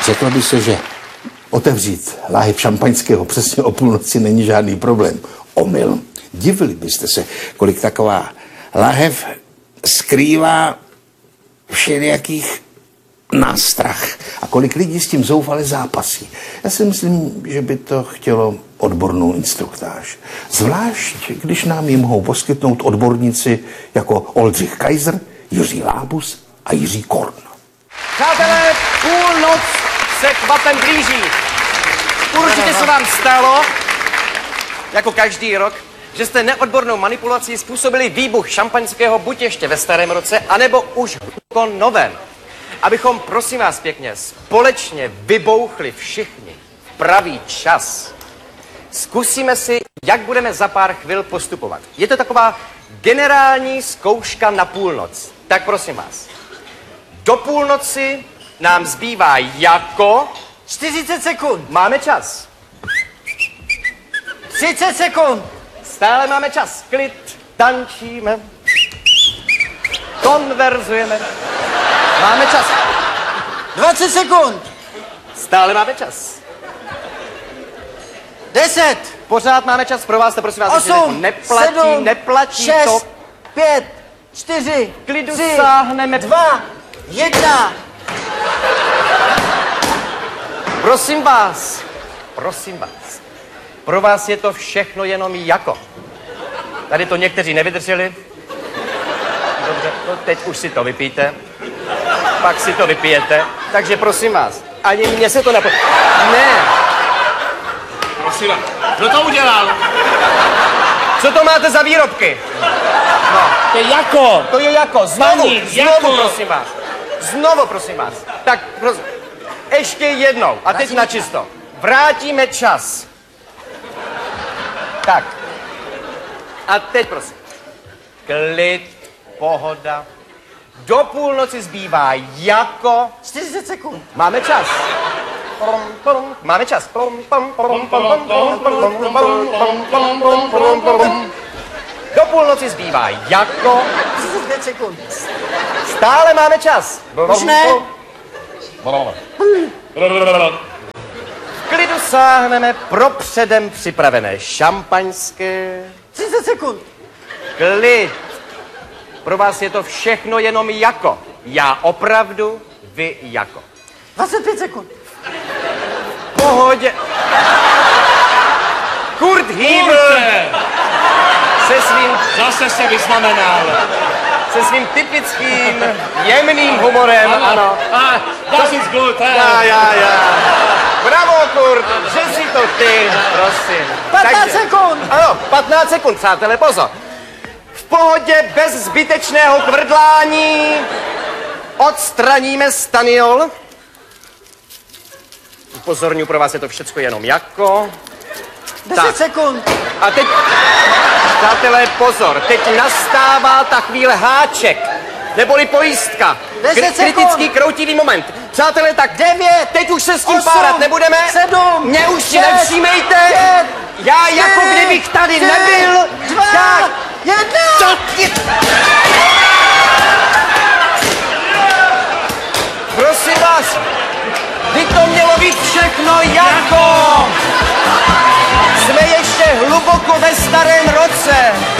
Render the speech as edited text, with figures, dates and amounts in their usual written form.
Řeklo by se, že otevřít láhev šampaňského přesně o půlnoci není žádný problém. Omyl. Divili byste se, kolik taková láhev skrývá všelijakých nástrah a kolik lidí s tím zoufale zápasí. Já si myslím, že by to chtělo odbornou instruktáž. Zvlášť, když nám ji mohou poskytnout odborníci jako Oldřich Kaiser, Jiří Lábus a Jiří Korn. Přátelé, půlnoc se kvapem blíží. Určitě se vám stalo, jako každý rok, že jste neodbornou manipulací způsobili výbuch šampaňského buď ještě ve starém roce, anebo už v novém. Abychom, prosím vás pěkně, společně vybouchli všichni v pravý čas. Zkusíme si, jak budeme za pár chvil postupovat. Je to taková generální zkouška na půlnoc. Tak prosím vás, do půlnoci nám zbývá jako... 40 sekund. Máme čas. 30 sekund. Stále máme čas. Klid, tančíme, konverzujeme. Máme čas. 20 sekund. Stále máme čas. 10. Pořád máme čas. Pro vás to prosím vás 8. neplatí, 7. neplatí 6. to. 5. 4. Klidu 3. sáhneme. 2. 1. Prosím vás, pro vás je to všechno jenom jako. Tady to někteří nevydrželi. Dobře, no teď už si to vypijte. Pak si to vypijete. Takže prosím vás, ani mně se to Ne. Prosím vás, kdo to udělal? Co to máte za výrobky? No. To je jako. To je jako. Znovu, Paní, znovu, jako. prosím vás. Znovu, prosím vás. Tak, prosím. Ještě jednou. A teď na čisto. Vrátíme čas. Tak. A teď, prosím. Klid, pohoda. Do půlnoci zbývá jako... 40 sekund. Máme čas. Máme čas. Do půlnoci zbývá jako... 35 sekund. Stále máme čas. Už ne. V klidu sáhneme pro předem připravené šampaňské. 30 sekund. Klid. Pro vás je to všechno jenom jako. Já opravdu, vy jako. 25 sekund. Pohodě. Kurt Hýbl se svým... Zase se vyznamenal. Se svým typickým jemným humorem, ano. Das ist gut, Já. Bravo, Kurt, že si to ty, prosím. 15 sekund. Ano, 15 sekund, přátelé, pozor. V pohodě, bez zbytečného kvrdlání, odstraníme staniol. Upozorňuji, pro vás je to všecko jenom jako. 10 sekund. A teď, přátelé, pozor, teď nastává ta chvíle háček, neboli pojistka. 10 sekund. Kritický kroutivý moment. Přátelé, tak 9. teď už se s tím 8, párat nebudeme. 7. Mě už 6, nevšímejte. 5, Já jako kdybych tady nebyl. 2. 1. Prosím vás, by to mělo být všechno jako. Jsme ještě hluboko ve starém roce.